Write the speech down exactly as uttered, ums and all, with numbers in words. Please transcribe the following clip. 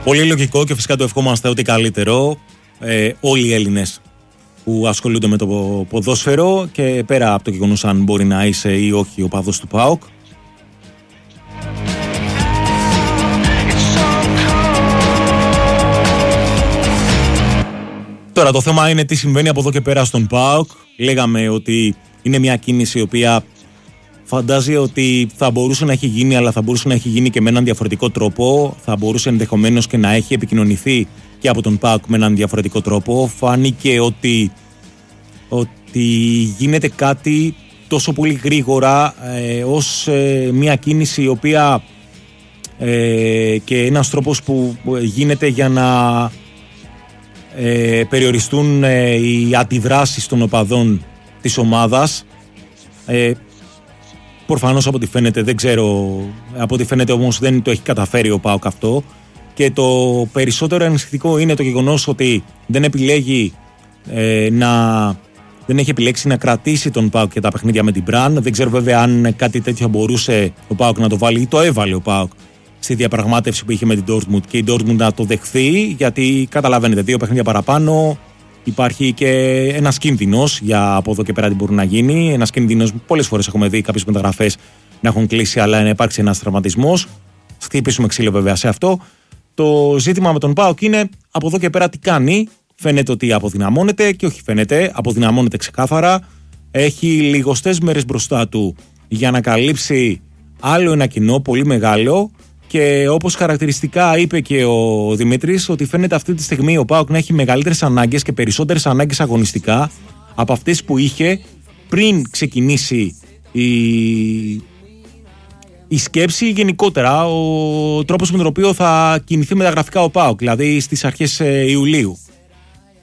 Πολύ λογικό και φυσικά το ευχόμαστε ό,τι καλύτερο ε, όλοι οι Έλληνες που ασχολούνται με το ποδόσφαιρο και πέρα από το γεγονός αν μπορεί να είσαι ή όχι ο παδός του ΠΑΟΚ. Τώρα το θέμα είναι τι συμβαίνει από εδώ και πέρα στον ΠΑΟΚ. Λέγαμε ότι είναι μια κίνηση η οποία φαντάζει ότι θα μπορούσε να έχει γίνει, αλλά θα μπορούσε να έχει γίνει και με έναν διαφορετικό τρόπο. Θα μπορούσε ενδεχομένως και να έχει επικοινωνηθεί και από τον ΠΑΟΚ με έναν διαφορετικό τρόπο. Φάνηκε ότι, ότι γίνεται κάτι τόσο πολύ γρήγορα ε, ως ε, μια κίνηση η οποία ε, και ένας τρόπος που γίνεται για να ε, περιοριστούν ε, οι αντιδράσεις των οπαδών της ομάδας. Ε, Προφανώς από ό,τι φαίνεται, δεν ξέρω, από ό,τι φαίνεται όμως δεν το έχει καταφέρει ο ΠΑΟΚ αυτό. Και το περισσότερο ανησυχητικό είναι το γεγονός ότι δεν επιλέγει ε, να. Δεν έχει επιλέξει να κρατήσει τον ΠΑΟΚ και τα παιχνίδια με την Μπραν. Δεν ξέρω βέβαια αν κάτι τέτοιο μπορούσε ο ΠΑΟΚ να το βάλει ή το έβαλε ο ΠΑΟΚ στη διαπραγμάτευση που είχε με την Dortmund και η Dortmund να το δεχθεί, γιατί καταλαβαίνετε, δύο παιχνίδια παραπάνω. Υπάρχει και ένας κίνδυνος για από εδώ και πέρα τι μπορεί να γίνει. Ένας κίνδυνος που πολλές φορές έχουμε δει κάποιες μεταγραφές να έχουν κλείσει, αλλά να υπάρξει ένας τραυματισμός. Χτυπήσουμε ξύλο βέβαια σε αυτό. Το ζήτημα με τον ΠΑΟΚ είναι από εδώ και πέρα τι κάνει. Φαίνεται ότι αποδυναμώνεται και όχι φαίνεται, αποδυναμώνεται ξεκάθαρα. Έχει λιγοστές μέρες μπροστά του για να καλύψει άλλο ένα κοινό πολύ μεγάλο. Και όπως χαρακτηριστικά είπε και ο Δημήτρης, ότι φαίνεται αυτή τη στιγμή ο ΠΑΟΚ να έχει μεγαλύτερες ανάγκες και περισσότερες ανάγκες αγωνιστικά από αυτές που είχε πριν ξεκινήσει η, η σκέψη, γενικότερα ο τρόπος με τον οποίο θα κινηθεί μεταγραφικά ο ΠΑΟΚ, δηλαδή στις αρχές Ιουλίου.